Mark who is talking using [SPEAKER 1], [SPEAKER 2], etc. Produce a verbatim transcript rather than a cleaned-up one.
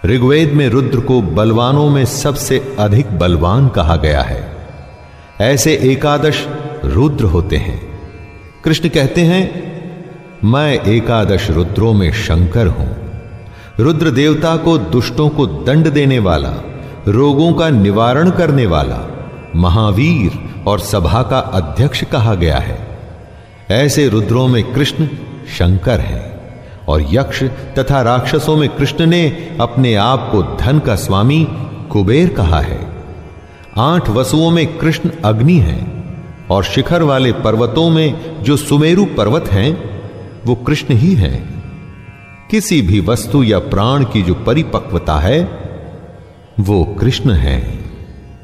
[SPEAKER 1] ऋग्वेद में रुद्र को बलवानों में सबसे अधिक बलवान कहा गया है। ऐसे एकादश रुद्र होते हैं। कृष्ण कहते हैं, मैं एकादश रुद्रों में शंकर हूं। रुद्र देवता को दुष्टों को दंड देने वाला, रोगों का निवारण करने वाला, महावीर और सभा का अध्यक्ष कहा गया है। ऐसे रुद्रों में कृष्ण शंकर हैं और यक्ष तथा राक्षसों में कृष्ण ने अपने आप को धन का स्वामी कुबेर कहा है। आठ वसुओं में कृष्ण अग्नि हैं और शिखर वाले पर्वतों में जो सुमेरु पर्वत हैं वो कृष्ण ही हैं। किसी भी वस्तु या प्राण की जो परिपक्वता है वो कृष्ण है।